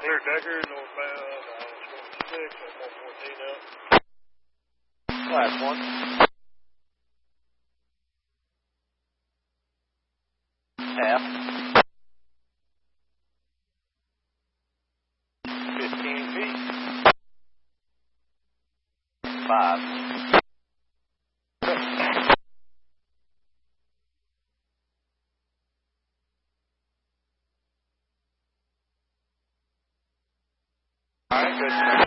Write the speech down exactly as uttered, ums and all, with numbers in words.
Clear Decker, northbound, Island twenty-six, at one fourteen up. Class one. Half. fifteen feet. Five. All right, good.